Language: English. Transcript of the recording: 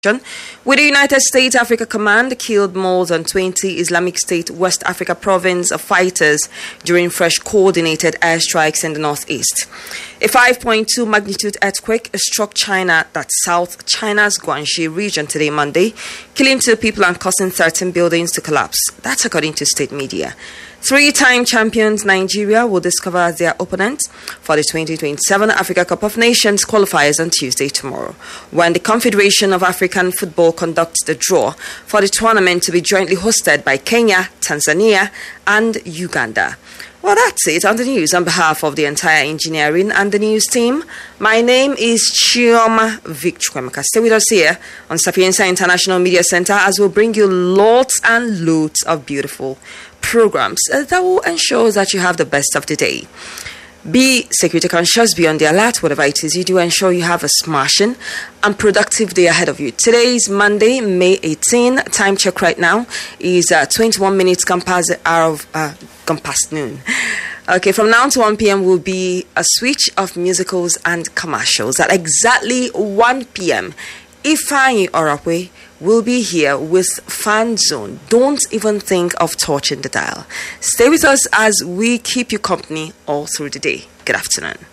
With the United States Africa Command killed more than 20 Islamic State West Africa province fighters during fresh coordinated airstrikes in the northeast. A 5.2 magnitude earthquake struck China, that's South China's Guangxi region today Monday, killing 2 people and causing 13 buildings to collapse. That's according to state media. 3-time champions Nigeria will discover their opponent for the 2027 Africa Cup of Nations qualifiers on Tuesday tomorrow, when the Confederation of African Football conducts the draw for the tournament to be jointly hosted by Kenya, Tanzania, and Uganda. Well, that's it on the news. On behalf of the entire engineering and the news team, my name is Chioma Victoremeka. Stay with us here on Sapienza International Media Center as we'll bring you lots and loads of beautiful programs that will ensure that you have the best of the day. Be security conscious, be on the alert, whatever it is you do, ensure you have a smashing and productive day ahead of you. Today is Monday, May 18. Time check right now is 21 minutes gone past the hour of gone past noon. Okay, from now to 1 p.m. will be a switch of musicals and commercials. At exactly 1 p.m., Ifeanyi Orape will be here with Fan Zone. Don't even think of touching the dial. Stay with us as we keep you company all through the day. Good afternoon.